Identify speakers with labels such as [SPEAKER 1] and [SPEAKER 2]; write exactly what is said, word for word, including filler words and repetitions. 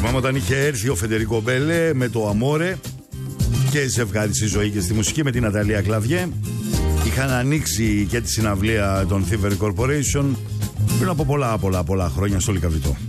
[SPEAKER 1] Θυμάμαι όταν είχε έρθει ο Φεντερίκο Μπέλε με το Αμόρε και ζευγάρι στη ζωή και στη μουσική με την Ναταλία Κλαβιέ. Είχαν ανοίξει και τη συναυλία των Thievery Corporation πριν από πολλά πολλά πολλά χρόνια στο Λυκαβητό.